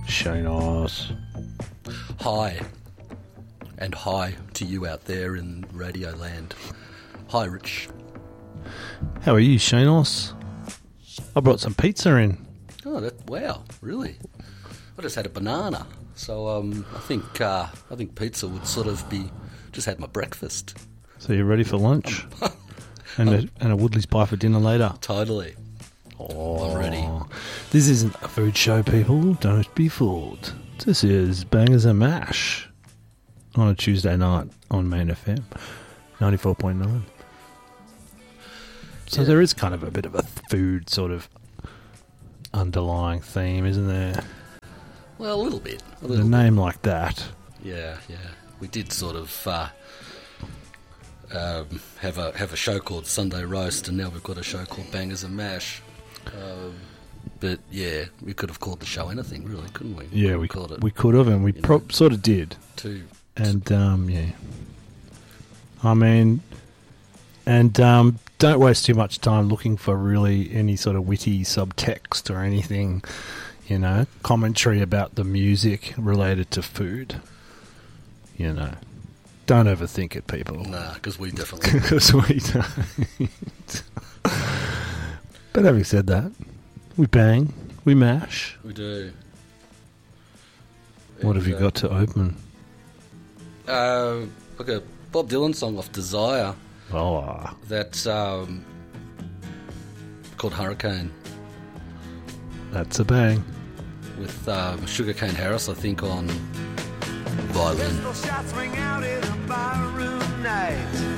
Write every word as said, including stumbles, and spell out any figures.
Shanos. Hi. And hi to you out there in Radio Land. Hi, Rich. How are you, Shanos? I brought some pizza in. Oh, that, wow, really? I just had a banana. So um, I think uh, I think pizza would sort of be... Just had my breakfast. So you're ready for lunch? and, a, and a Woodley's pie for dinner later? Totally. Oh, I'm ready. This isn't a food show, people. Don't be fooled. This is Bangers and Mash on a Tuesday night on Main F M ninety-four point nine. So Yeah. there is kind of a bit of a food sort of underlying theme, isn't there? Well, a little bit. A A little name like that. bit. Yeah, yeah. We did sort of uh, um, have a have a show called Sunday Roast, and now we've got a show called Bangers and Mash. Um, but yeah, we could have called the show anything, really, couldn't we? Yeah, we called it we could have, and we you pro- know. sort of did. two. And um, yeah, I mean, and um, don't waste too much time looking for really any sort of witty subtext or anything, you know, commentary about the music related to food. You know, don't overthink it, people. Nah, because we definitely. Because we don't. But having said that, we bang, we mash. We do. What have you uh, got to open? Uh, like a Bob Dylan song off Desire Oh, ah, that's um, called Hurricane that's a bang. with um, Sugarcane Harris, I think, on violin. Pistol shots ring out in a barroom night.